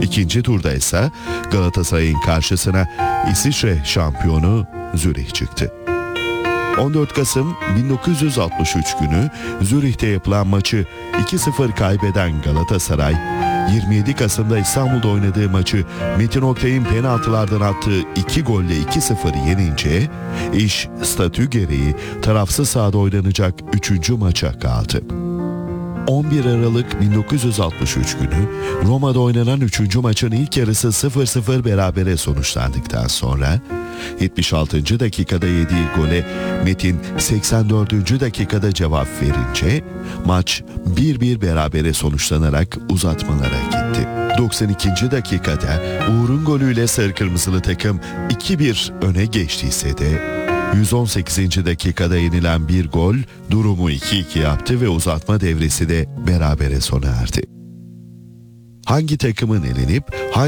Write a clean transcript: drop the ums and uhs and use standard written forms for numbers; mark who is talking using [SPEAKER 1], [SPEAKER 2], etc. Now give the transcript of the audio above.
[SPEAKER 1] İkinci turda ise Galatasaray'ın karşısına İsviçre şampiyonu Zürih çıktı. 14 Kasım 1963 günü Zürih'te yapılan maçı 2-0 kaybeden Galatasaray, 27 Kasım'da İstanbul'da oynadığı maçı Metin Oktay'ın penaltılardan attığı 2 golle 2-0 yenince iş statü gereği tarafsız sahada oynanacak 3. maça kaldı. 11 Aralık 1963 günü Roma'da oynanan 3. maçın ilk yarısı 0-0 berabere sonuçlandıktan sonra 76. dakikada yediği gole Metin 84. dakikada cevap verince maç 1-1 berabere sonuçlanarak uzatmalara gitti. 92. dakikada Uğur'un golüyle sarı kırmızılı takım 2-1 öne geçtiyse de 118. dakikada yenilen bir gol durumu 2-2 yaptı ve uzatma devresi de berabere sona erdi. Hangi takımın elenip